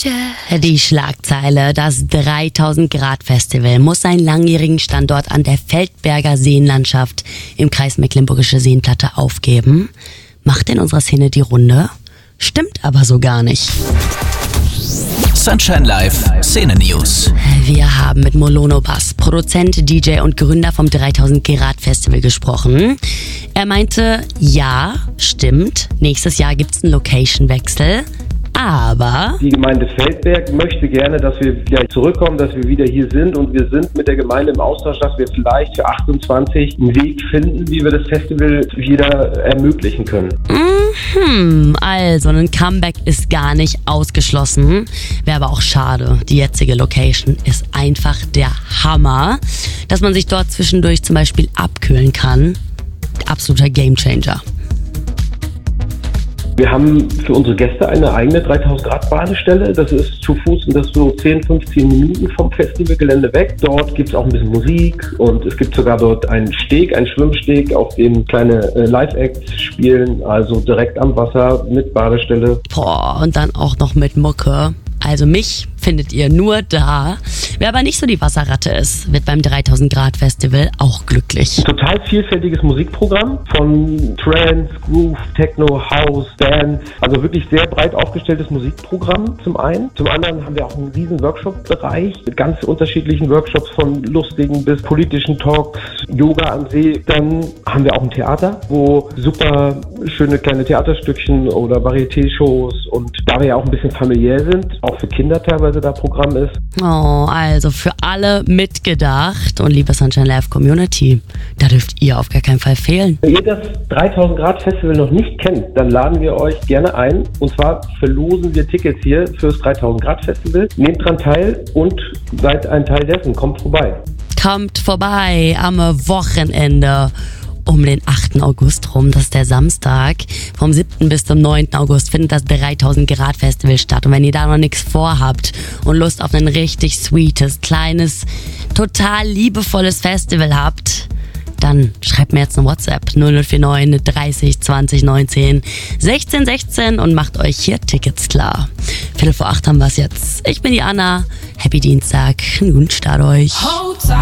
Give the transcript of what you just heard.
Die Schlagzeile: Das 3000 Grad Festival muss seinen langjährigen Standort an der Feldberger Seenlandschaft im Kreis Mecklenburgische Seenplatte aufgeben. Macht in unserer Szene die Runde? Stimmt aber so gar nicht. Sunshine Live Szene News. Wir haben mit Molono Bass, Produzent, DJ und Gründer vom 3000 Grad Festival gesprochen. Er meinte, ja, stimmt, nächstes Jahr gibt's einen Location-Wechsel. Aber die Gemeinde Feldberg möchte gerne, dass wir wieder zurückkommen, dass wir wieder hier sind, und wir sind mit der Gemeinde im Austausch, dass wir vielleicht für 28 einen Weg finden, wie wir das Festival wieder ermöglichen können. Also ein Comeback ist gar nicht ausgeschlossen. Wäre aber auch schade. Die jetzige Location ist einfach der Hammer. Dass man sich dort zwischendurch zum Beispiel abkühlen kann. Absoluter Gamechanger. Wir haben für unsere Gäste eine eigene 3000 Grad Badestelle. Das ist zu Fuß und das ist so 10, 15 Minuten vom Festivalgelände weg. Dort gibt es auch ein bisschen Musik und es gibt sogar dort einen Steg, einen Schwimmsteg, auf dem kleine Live-Acts spielen. Also direkt am Wasser mit Badestelle. Und dann auch noch mit Mucke. Also mich findet ihr nur da. Wer aber nicht so die Wasserratte ist, wird beim 3000 Grad Festival auch glücklich. Ein total vielfältiges Musikprogramm von Trance, Groove, Techno, House, Dance. Also wirklich sehr breit aufgestelltes Musikprogramm zum einen. Zum anderen haben wir auch einen riesen Workshop-Bereich mit ganz unterschiedlichen Workshops, von lustigen bis politischen Talks, Yoga am See. Dann haben wir auch ein Theater, wo super schöne kleine Theaterstückchen oder Varieté-Shows, und da wir ja auch ein bisschen familiär sind, auch für Kinder teilweise da Programm ist. Also für alle mitgedacht. Und liebe Sunshine Live Community, da dürft ihr auf gar keinen Fall fehlen. Wenn ihr das 3000 Grad Festival noch nicht kennt, dann laden wir euch gerne ein. Und zwar verlosen wir Tickets hier fürs 3000 Grad Festival. Nehmt dran teil und seid ein Teil dessen. Kommt vorbei. Kommt vorbei am Wochenende. Um den 8. August rum, das ist der Samstag. Vom 7. bis zum 9. August findet das 3000 Grad Festival statt. Und wenn ihr da noch nichts vorhabt und Lust auf ein richtig sweetes, kleines, total liebevolles Festival habt, dann schreibt mir jetzt eine WhatsApp 0049 30 20 19 16 16 und macht euch hier Tickets klar. 7:45 haben wir es jetzt. Ich bin die Anna. Happy Dienstag. Einen guten Start euch.